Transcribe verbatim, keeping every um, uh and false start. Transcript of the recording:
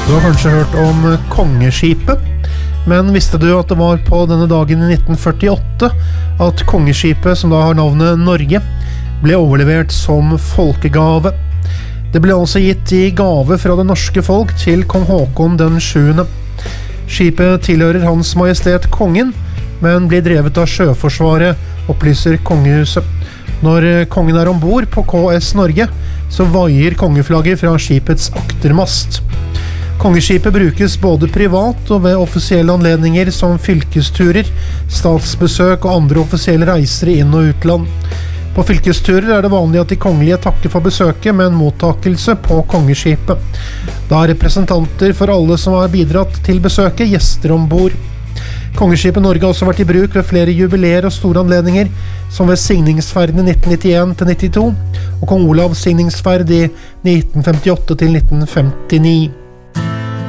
Du har kanskje hørt om Kongeskipet, men visste du at det var på denne dagen i nitten førtiåtte at Kongeskipet, som da har navnet Norge, ble overlevert som folkegave. Det ble altså gitt i gave fra det norske folk til kong Håkon den sjuende. Skipet tilhører Hans Majestet Kongen, men blir drevet av Sjøforsvaret, opplyser kongehuset. Når kongen er ombord på K S Norge, så vaier kongeflagget fra skipets aktermast. Kongeskipet brukes både privat og ved offisielle anledninger som fylkesturer, statsbesøk og andre offisielle reiser i inn- og utland. På fylkesturer er det vanlig at de kongelige takker for besøket med en mottakelse på kongeskipet. Da er representanter for alle som har bidratt til besøket gjester ombord. Kongeskipet Norge har også vært i bruk ved flere jubileer og store anledninger, som ved signingsferden i nitten nittien til nittito og kong Olavs signingsferd i nitten femtiåtte til nitten femtini.